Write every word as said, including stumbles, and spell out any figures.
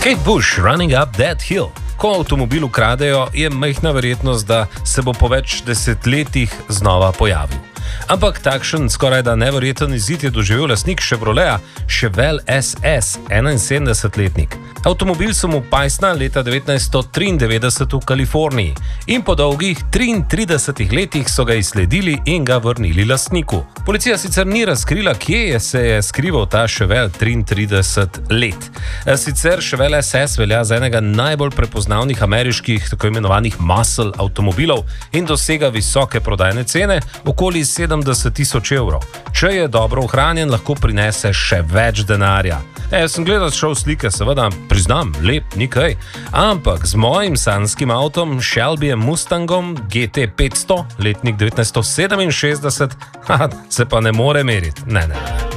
Kate Bush, Running Up That Hill. Ko avtomobil ukradejo, je majhna verjetnost, da se bo po več desetletjih znova pojavil. Ampak takšen skoraj da neverjeten izid je doživel lastnik Chevroleta Chevelle S S, enainsedemdesetletnik. Avtomobil so mu pajsna leta devetnajststo triindevetdeset v Kaliforniji in po dolgih triintridesetih letih so ga izsledili in ga vrnili lastniku. Policija sicer ni razkrila, kje je se je skrival ta Chevelle triintrideset let. Sicer Chevelle S S velja za enega najbolj prepoznavnih ameriških tako imenovanih muscle avtomobilov in dosega visoke prodajne cene, okoli sedemdeset tisoč evrov. Če je dobro ohranjen, lahko prinese še več denarja. E, jaz sem gledal šov slike, seveda, priznam, lep, ni kaj. Ampak z mojim sanjskim avtom, Shelbyjem Mustangom G T petsto, letnik devetnajststo sedeminšestdeset, ha, se pa ne more meriti. Ne, ne.